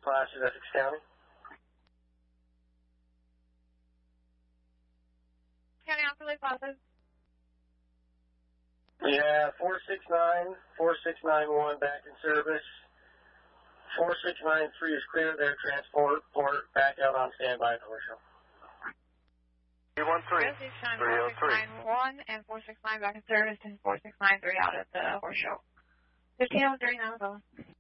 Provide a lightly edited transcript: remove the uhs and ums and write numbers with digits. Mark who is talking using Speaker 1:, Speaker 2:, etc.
Speaker 1: Placid, Essex County.
Speaker 2: County Officer Lake Placid.
Speaker 1: Yeah, 469-4691 back in service. 4693 is clear there, transport port back out on standby at the horse show.
Speaker 3: 313.
Speaker 2: 4691 and 469 back in service and 4693 out at the horse show. 1503 now,